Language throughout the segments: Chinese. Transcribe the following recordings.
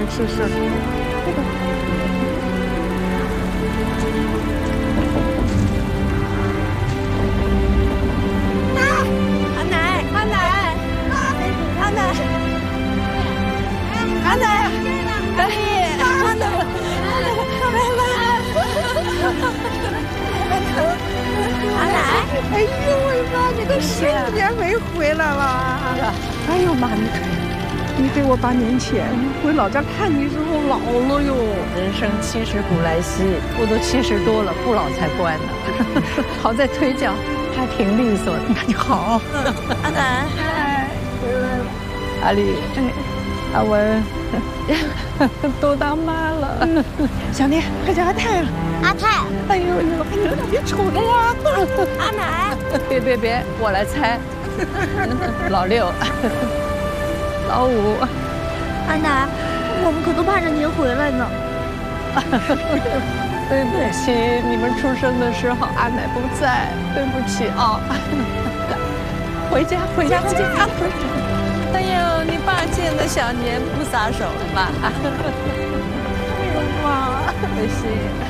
是，这个。阿奶，阿奶，阿奶，阿奶，阿丽，阿奶，阿奶，哎呦我妈，你都10年没回来了！哎呦妈，你给我8年前回老家看你时候老了哟。 人生70古来稀，我都70多了，不老才怪呢。好在腿脚还挺利索的。 你好，阿奶， 阿丽，阿文，都当妈了。 小妮，快叫阿泰了。 阿泰， 哎呦，别瞅着呀！ 阿奶， 别，我来猜。老6，老5。 阿奶，我们可都盼着您回来呢。 对不起，你们出生的时候阿奶不在，对不起啊。回家。哎呦，你爸见了小年不撒手了吧？哎呦妈，可惜。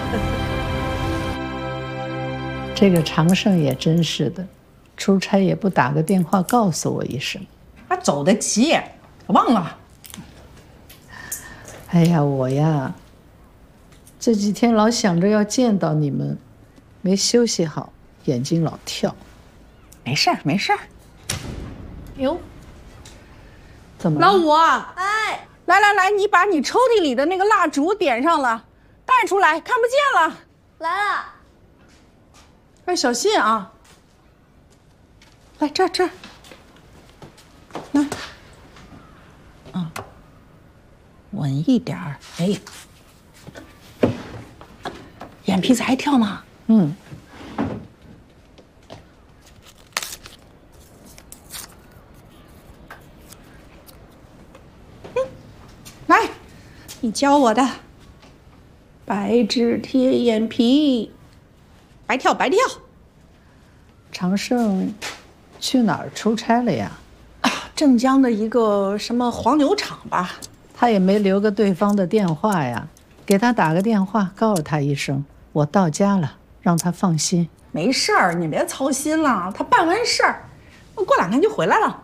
这个长胜也真是的，出差也不打个电话告诉我一声。 他走得急，忘了。 哎呀，我呀，这几天老想着要见到你们，没休息好，眼睛老跳。 没事儿。哟， 怎么了？ 老五， 哎， 来，你把你抽屉里的那个蜡烛点上了，带出来，看不见了。 来了。 哎，小心啊！来这儿，来，稳一点儿。哎，眼皮子还跳呢。来，你教我的，白纸贴眼皮。白跳！ 长胜去哪儿出差了呀？ 镇江的一个什么黄牛场吧。 他也没留个对方的电话呀，给他打个电话，告诉他一声我到家了，让他放心。 没事儿，你别操心了，他办完事儿，过2天就回来了。